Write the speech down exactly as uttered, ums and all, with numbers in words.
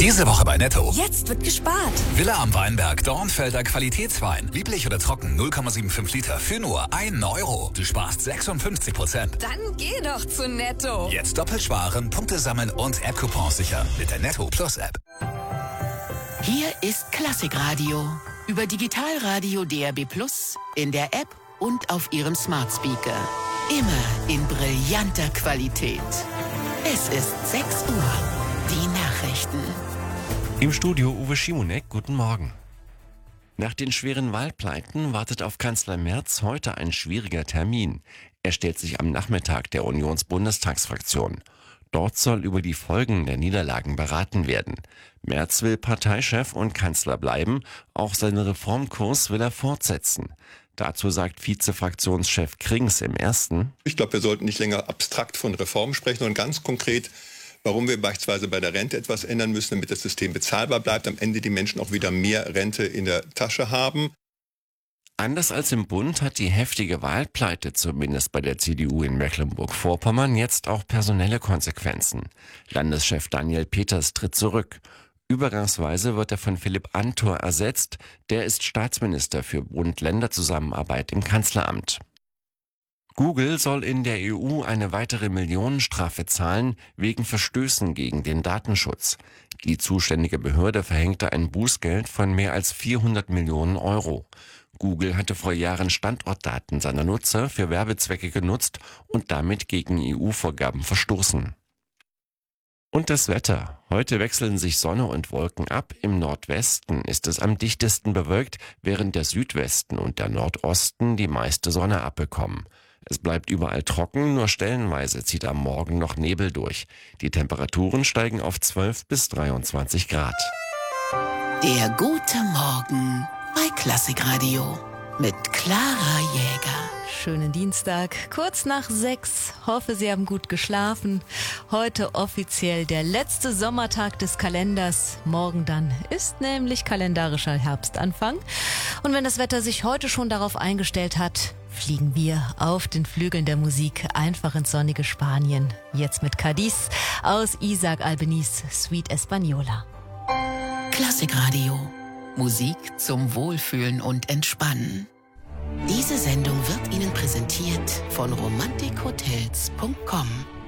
Diese Woche bei Netto. Jetzt wird gespart. Villa am Weinberg, Dornfelder Qualitätswein. Lieblich oder trocken, null Komma fünfundsiebzig Liter für nur einen Euro. Du sparst sechsundfünfzig Prozent. Dann geh doch zu Netto. Jetzt doppelt sparen, Punkte sammeln und App-Coupons sichern mit der Netto Plus App. Hier ist Klassikradio. Über Digitalradio D A B Plus, in der App und auf Ihrem Smart Speaker. Immer in brillanter Qualität. Es ist sechs Uhr. Die Nachrichten. Im Studio Uwe Schimonek, guten Morgen. Nach den schweren Wahlpleiten wartet auf Kanzler Merz heute ein schwieriger Termin. Er stellt sich am Nachmittag der Unions-Bundestagsfraktion. Dort soll über die Folgen der Niederlagen beraten werden. Merz will Parteichef und Kanzler bleiben, auch seinen Reformkurs will er fortsetzen. Dazu sagt Vize-Fraktionschef Krings im Ersten: Ich glaube, wir sollten nicht länger abstrakt von Reformen sprechen, sondern ganz konkret, warum wir beispielsweise bei der Rente etwas ändern müssen, damit das System bezahlbar bleibt, am Ende die Menschen auch wieder mehr Rente in der Tasche haben. Anders als im Bund hat die heftige Wahlpleite, zumindest bei der C D U in Mecklenburg-Vorpommern, jetzt auch personelle Konsequenzen. Landeschef Daniel Peters tritt zurück. Übergangsweise wird er von Philipp Amthor ersetzt. Der ist Staatsminister für Bund-Länder-Zusammenarbeit im Kanzleramt. Google soll in der E U eine weitere Millionenstrafe zahlen wegen Verstößen gegen den Datenschutz. Die zuständige Behörde verhängte ein Bußgeld von mehr als vierhundert Millionen Euro. Google hatte vor Jahren Standortdaten seiner Nutzer für Werbezwecke genutzt und damit gegen E U-Vorgaben verstoßen. Und das Wetter. Heute wechseln sich Sonne und Wolken ab. Im Nordwesten ist es am dichtesten bewölkt, während der Südwesten und der Nordosten die meiste Sonne abbekommen. Es bleibt überall trocken, nur stellenweise zieht am Morgen noch Nebel durch. Die Temperaturen steigen auf zwölf bis dreiundzwanzig Grad. Der gute Morgen bei Klassikradio mit Clara Jäger. Schönen Dienstag, kurz nach sechs. Hoffe, Sie haben gut geschlafen. Heute offiziell der letzte Sommertag des Kalenders. Morgen dann ist nämlich kalendarischer Herbstanfang. Und wenn das Wetter sich heute schon darauf eingestellt hat, fliegen wir auf den Flügeln der Musik einfach ins sonnige Spanien. Jetzt mit Cadiz aus Isaac Albenis Suite Española. Klassikradio. Musik zum Wohlfühlen und Entspannen. Diese Sendung wird Ihnen präsentiert von romantik hotels punkt com.